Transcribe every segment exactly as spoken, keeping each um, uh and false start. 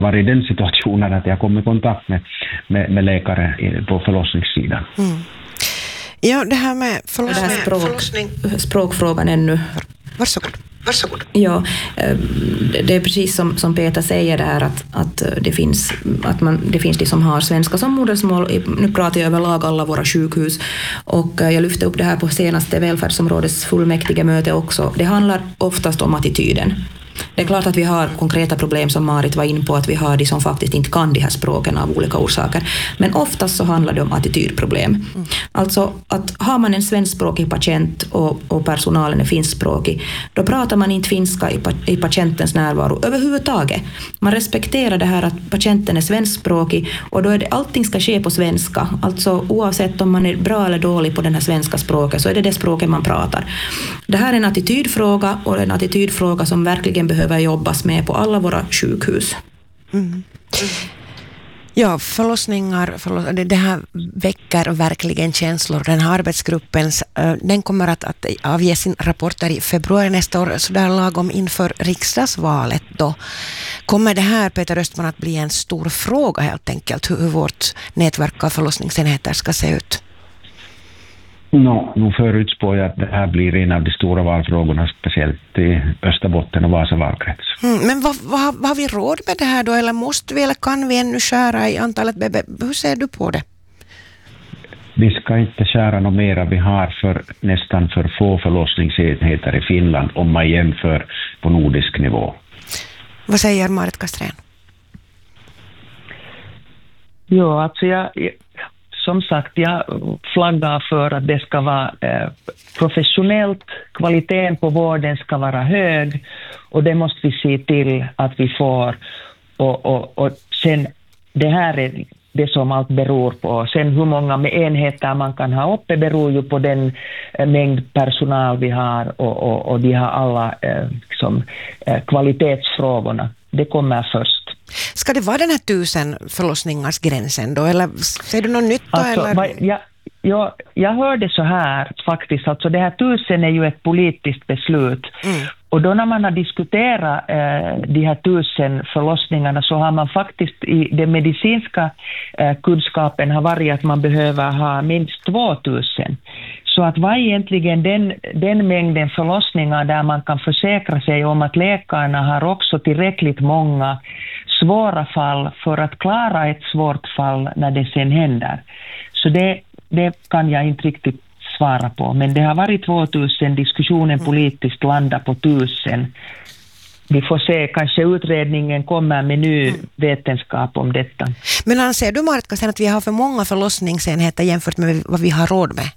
varit i den situationen att jag kom i kontakt med, med, med läkare på förlossningssidan. Mm. Ja, det här med förlossning, det här språk, förlossning. Språkfrågan ännu. Varsågod. Varsågod. Ja, det är precis som, som Peter säger det här att, att, det, finns, att man, det finns de som har svenska som modersmål. Nu pratar jag överlag alla våra sjukhus och jag lyfte upp det här på senaste välfärdsområdets fullmäktige möte också. Det handlar oftast om attityden. Det är klart att vi har konkreta problem som Marit var in på, att vi har de som faktiskt inte kan de här språken av olika orsaker. Men oftast så handlar det om attitydproblem. Mm. Alltså att har man en svenskspråkig patient och, och personalen är finskspråkig, då pratar man inte finska i, i patientens närvaro överhuvudtaget. Man respekterar det här att patienten är svenskspråkig och då är det, allting ska ske på svenska. Alltså oavsett om man är bra eller dålig på den här svenska språket så är det det språket man pratar. Det här är en attitydfråga och en attitydfråga som verkligen behöver jobbas med på alla våra sjukhus. Mm. Ja, förlossningar, förloss, det här väcker verkligen känslor. Den här arbetsgruppen, den kommer att, att avge sin rapporter i februari nästa år, så där lagom inför riksdagsvalet då. Kommer det här, Peter Östman, att bli en stor fråga helt enkelt, hur, hur vårt nätverk av förlossningsenheter ska se ut? No, nu förutspår jag att det här blir en av de stora valfrågorna, speciellt i Österbotten och Vasa valkrets. Mm, men vad, vad, vad har vi råd med det här då? Eller måste vi eller kan vi ännu skära i antalet B B? Hur ser du på det? Vi ska inte skära något mera. Vi har för, nästan för få förlossningsenheter i Finland om man jämför på nordisk nivå. Vad säger Marit Kastrén? Ja, alltså jag... jag... Som sagt, jag flaggar för att det ska vara eh, professionellt, kvaliteten på vården ska vara hög och det måste vi se till att vi får. Och, och, och sen, det här är det som allt beror på. Sen hur många med enheter man kan ha uppe beror ju på den eh, mängd personal vi har och, och, och de har alla eh, liksom, eh, kvalitetsfrågorna. Det kommer först. Ska det vara den här tusen förlossningarsgränsen då? Eller ser du något nytt då? Alltså, eller? Jag, jag, jag hörde så här faktiskt. Alltså det här tusen är ju ett politiskt beslut. Mm. Och då när man har diskuterat eh, de här tusen förlossningarna så har man faktiskt i den medicinska eh, kunskapen har varit att man behöver ha minst tvåtusen. Så att vad egentligen den, den mängden förlossningar där man kan försäkra sig om att läkarna har också tillräckligt många svåra fall för att klara ett svårt fall när det sen händer. Så det, det kan jag inte riktigt svara på. Men det har varit tvåtusen, diskussionen politiskt landar på tusen. Vi får se, kanske utredningen kommer med ny vetenskap om detta. Men anser du, Marit, att vi har för många förlossningsenheter jämfört med vad vi har råd med?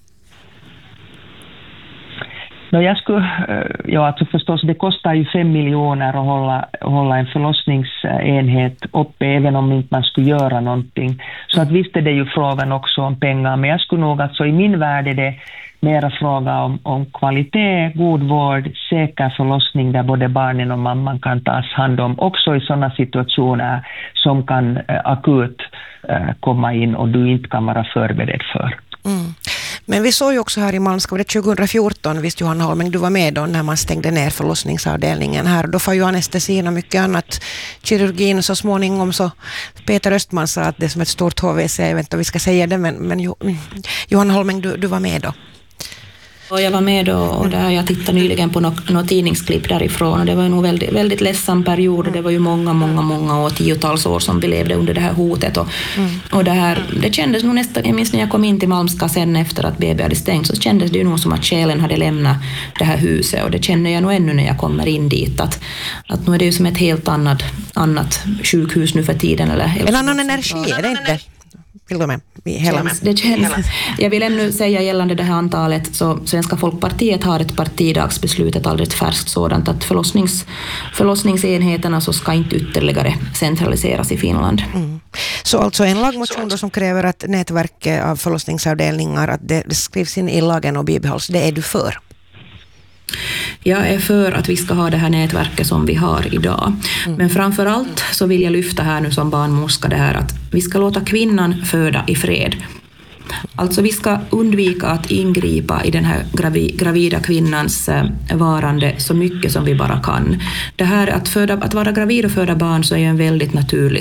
No, jag skulle, ja, alltså förstås, det kostar ju fem miljoner att hålla, hålla en förlossningsenhet uppe även om inte man skulle göra någonting. Så att visst är det ju frågan också om pengar, men jag skulle nog alltså i min värld är det mera fråga om, om kvalitet, god vård, säker förlossning där både barnen och mamman kan tas hand om. Också i sådana situationer som kan äh, akut äh, komma in och du inte kan vara förberedd för. Mm. Men vi såg ju också här i Malmska, det tjugo fjorton, visst Johanna Holmeng, du var med då när man stängde ner förlossningsavdelningen här. Då var ju anestesin och mycket annat. Kirurgin så småningom så Peter Östman sa att det är som ett stort H V C, jag vet inte om vi ska säga det, men, men Johanna Holmeng, du, du var med då. Och jag var med då och där jag tittade nyligen på något, något tidningsklipp därifrån och det var ju nog väldigt, väldigt ledsen period och det var ju många, många, många år, tiotals år som vi levde under det här hotet och, mm. och det här, det kändes nog nästan, jag minns när jag kom in till Malmska sen efter att B B hade stängt så kändes det ju nog som att själen hade lämnat det här huset och det känner jag nog ännu när jag kommer in dit att, att nu är det ju som ett helt annat, annat sjukhus nu för tiden. Eller en annan energi, är det inte? Vill du med? Hela med. Det känns. Jag vill ännu säga gällande det här antalet så Svenska Folkpartiet har ett partidagsbeslut, ett alldeles färskt sådant att förlossnings, förlossningsenheterna så ska inte ytterligare centraliseras i Finland. Mm. Så alltså en lagmotion då som kräver att nätverket av förlossningsavdelningar att det, det skrivs in i lagen och bibehålls, det är du för? Jag är för att vi ska ha det här nätverket som vi har idag. Mm. Men framför allt så vill jag lyfta här nu som barnmorska det här att vi ska låta kvinnan föda i fred. Alltså vi ska undvika att ingripa i den här gravi, gravida kvinnans eh, varande så mycket som vi bara kan. Det här att, föda, att vara gravid och föda barn så är en väldigt naturlig